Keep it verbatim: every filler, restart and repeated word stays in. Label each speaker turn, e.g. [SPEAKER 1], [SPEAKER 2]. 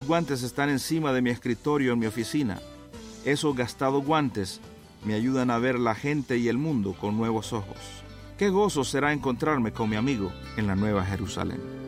[SPEAKER 1] guantes están encima de mi escritorio en mi oficina. Esos gastados guantes me ayudan a ver la gente y el mundo con nuevos ojos. Qué gozo será encontrarme con mi amigo en la Nueva Jerusalén.